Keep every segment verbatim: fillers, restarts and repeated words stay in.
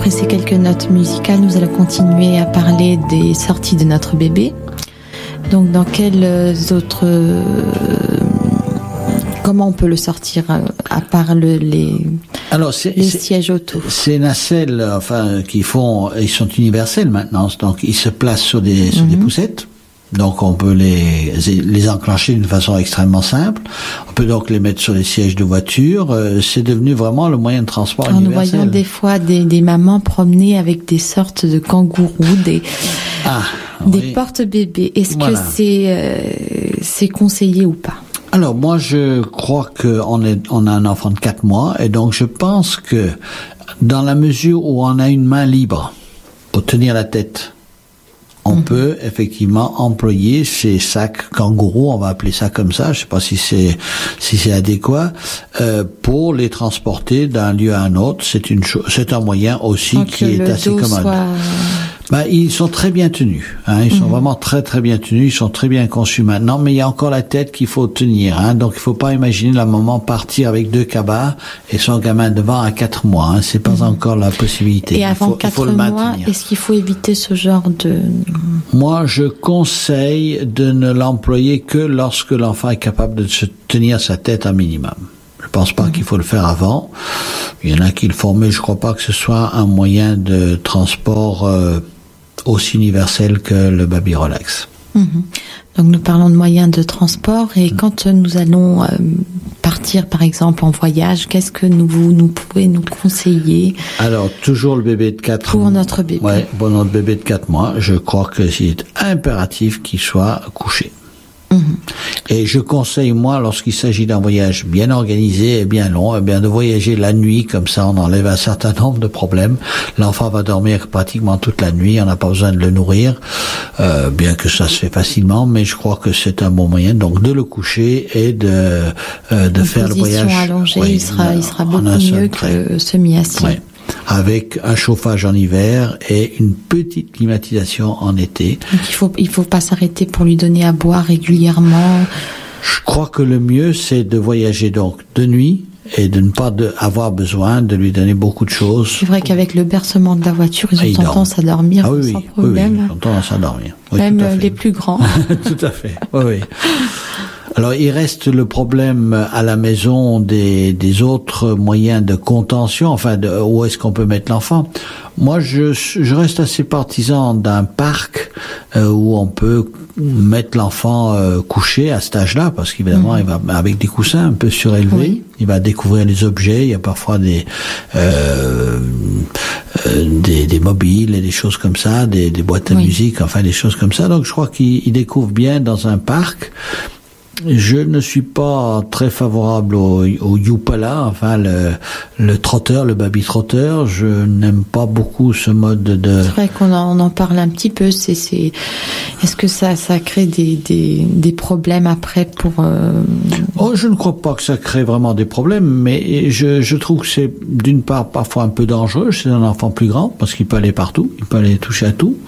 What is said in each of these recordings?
Après ces quelques notes musicales, nous allons continuer à parler des sorties de notre bébé. Donc, dans quels autres... Euh, comment on peut le sortir à part le, les, Alors, c'est, les c'est, sièges auto? Ces nacelles, enfin, qui font, ils sont universels maintenant, donc ils se placent sur des, sur mm-hmm. des poussettes. Donc on peut les les enclencher d'une façon extrêmement simple. On peut donc les mettre sur les sièges de voiture. C'est devenu vraiment le moyen de transport Alors, universel. Nous voyons des fois des, des mamans promener avec des sortes de kangourous, des ah, des oui. porte-bébés. Est-ce voilà. que c'est euh, c'est conseillé ou pas? Alors moi je crois que on est on a un enfant de quatre mois et donc je pense que dans la mesure où on a une main libre pour tenir la tête, on mmh. peut effectivement employer ces sacs kangourous, on va appeler ça comme ça, je sais pas si c'est si c'est adéquat, euh, pour les transporter d'un lieu à un autre. C'est une chose, c'est un moyen aussi Donc qui est assez commode. Soit... Ben, ils sont très bien tenus, hein, ils mmh. sont vraiment très très bien tenus, ils sont très bien conçus maintenant, mais il y a encore la tête qu'il faut tenir, hein, donc il faut pas imaginer la maman partir avec deux cabas et son gamin devant à quatre mois, hein, c'est pas mmh. encore la possibilité. Et avant quatre mois, est-ce qu'il faut éviter ce genre de... Moi, je conseille de ne l'employer que lorsque l'enfant est capable de se tenir sa tête un minimum. Je pense pas mmh. qu'il faut le faire avant. Il y en a qui le font, mais je crois pas que ce soit un moyen de transport euh, aussi universel que le baby relax. Mmh. Donc nous parlons de moyens de transport et mmh. quand nous allons euh, partir par exemple en voyage, qu'est-ce que nous, vous nous pouvez nous conseiller? Alors toujours le bébé de quatre pour mois. Pour notre bébé. Ouais, pour notre bébé de quatre mois, je crois que c'est impératif qu'il soit couché. Mmh. Et je conseille, moi, lorsqu'il s'agit d'un voyage bien organisé et bien long, eh bien, de voyager la nuit, comme ça on enlève un certain nombre de problèmes. L'enfant va dormir pratiquement toute la nuit, on n'a pas besoin de le nourrir, euh, bien que ça se fait facilement, mais je crois que c'est un bon moyen, donc de le coucher et de, euh, de faire le voyage. En position allongée, oui, il sera, il sera beaucoup mieux que semi-assis. Ouais. Avec un chauffage en hiver et une petite climatisation en été. Donc il faut il faut pas s'arrêter pour lui donner à boire régulièrement. Je crois que le mieux c'est de voyager donc de nuit et de ne pas de, avoir besoin de lui donner beaucoup de choses. C'est vrai qu'avec le bercement de la voiture, ils ont ah, tendance à dormir ah, oui, sans oui, problème. Oui, oui, ils ont tendance à dormir. Oui, même les plus grands. Tout à fait. Oui, oui. Alors, il reste le problème à la maison des, des autres moyens de contention, enfin, de, où est-ce qu'on peut mettre l'enfant. Moi, je, je reste assez partisan d'un parc euh, où on peut mettre l'enfant euh, couché à cet âge-là, parce qu'évidemment, mmh. il va avec des coussins un peu surélevés, oui. il va découvrir les objets, il y a parfois des euh, euh, des, des mobiles et des choses comme ça, des, des boîtes à oui. musique, enfin des choses comme ça. Donc, je crois qu'il découvre bien dans un parc. Je ne suis pas très favorable au, au Youpala, enfin le, le trotteur, le baby trotteur. Je n'aime pas beaucoup ce mode de. C'est vrai qu'on en, on en parle un petit peu. C'est, c'est. Est-ce que ça, ça crée des, des, des problèmes après pour. Euh... Oh, je ne crois pas que ça crée vraiment des problèmes, mais je, je trouve que c'est d'une part parfois un peu dangereux chez un enfant plus grand parce qu'il peut aller partout, il peut aller toucher à tout.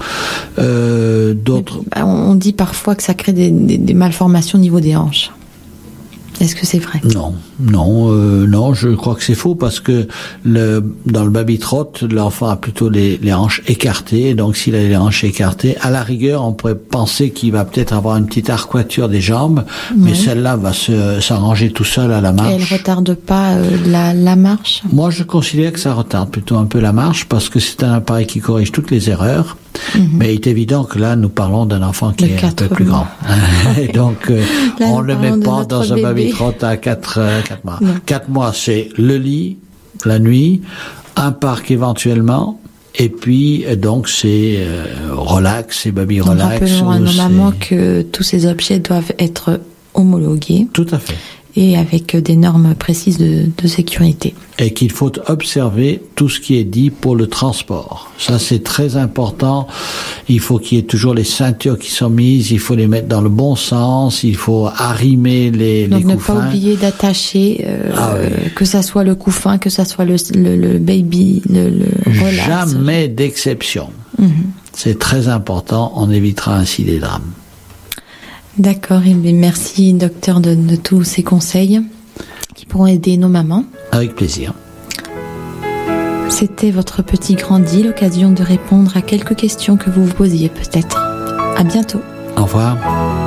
Euh, d'autres. On dit parfois que ça crée des, des, des malformations au niveau des hanches. Est-ce que c'est vrai? Non, non, euh, non, je crois que c'est faux parce que le, dans le baby trot, l'enfant a plutôt les, les hanches écartées, donc s'il a les hanches écartées, à la rigueur, on pourrait penser qu'il va peut-être avoir une petite arcuature des jambes, oui. mais celle-là va se, s'arranger tout seul à la marche. Et elle retarde pas euh, la, la marche? Moi, je considère que ça retarde plutôt un peu la marche parce que c'est un appareil qui corrige toutes les erreurs. Mm-hmm. Mais il est évident que là, nous parlons d'un enfant qui est un peu plus grand. Et donc, euh, on ne le met pas dans un baby trot à quatre mois. Non. quatre mois, c'est le lit, la nuit, un parc éventuellement, et puis, donc, c'est euh, relax, c'est baby donc relax. Rappelons à nos mamans que tous ces objets doivent être homologués. Tout à fait. Et avec des normes précises de, de sécurité. Et qu'il faut observer tout ce qui est dit pour le transport. Ça, c'est très important. Il faut qu'il y ait toujours les ceintures qui sont mises, il faut les mettre dans le bon sens, il faut arrimer les, Donc les couffins. Donc ne pas oublier d'attacher, euh, ah oui. que ça soit le couffin, que ça soit le, le, le baby, le, le relax. Jamais d'exception. Mm-hmm. C'est très important, on évitera ainsi des drames. D'accord, et merci docteur de, de tous ces conseils qui pourront aider nos mamans. Avec plaisir. C'était votre petit grandi, l'occasion de répondre à quelques questions que vous vous posiez peut-être. À bientôt. Au revoir.